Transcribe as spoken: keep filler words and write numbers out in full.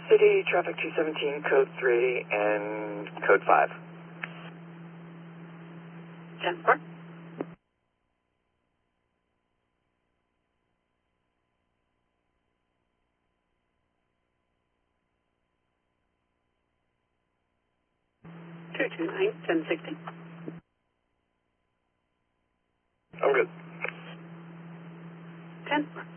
City, traffic two seventeen, code three, and code five. ten four. two two nine, ten sixty. I'm good. ten four.